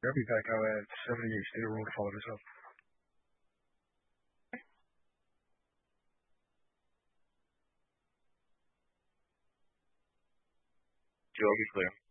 I'll be back out at 78 State Road to follow this up. You'll be clear.